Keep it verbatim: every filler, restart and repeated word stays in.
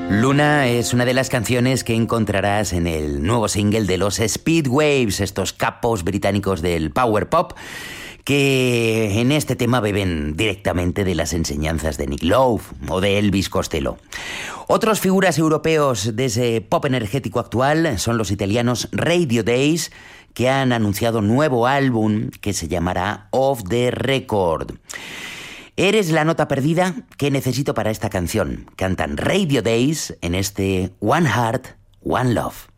Luna es una de las canciones que encontrarás en el nuevo single de los Speedwaves, estos capos británicos del power pop, que en este tema beben directamente de las enseñanzas de Nick Lowe o de Elvis Costello. Otros figuras europeos de ese pop energético actual son los italianos Radio Days, que han anunciado nuevo álbum que se llamará Off the Record. Eres la nota perdida que necesito para esta canción. Cantan Radio Days en este One Heart, One Love.